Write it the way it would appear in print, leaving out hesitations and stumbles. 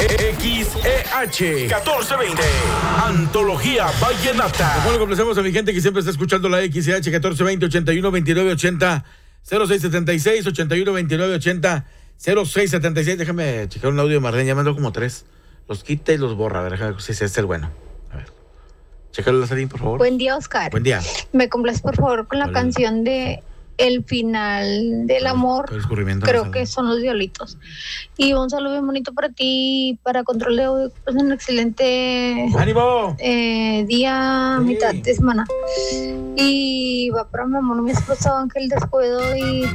XEH 1420, Antología Vallenata. Bueno, complacemos a mi gente que siempre está escuchando la XEH 1420 81 29 80 0676 81 29 80 0676. Déjame checar un audio de Marlene, ya mandó como 3. Los quita y los borra. A ver, déjame ver si es el bueno. A ver. Chécalo, Lazarín, por favor. Buen día, Oscar. Buen día. Me complaces, por favor, con la canción de El Final del Amor. Creo que son los Diablitos. Y un saludo bien bonito para ti, para Control de Audio. Pues un excelente ¡ánimo! Día, mitad de semana. Y va para mi amor, mi esposo Ángel Descuido y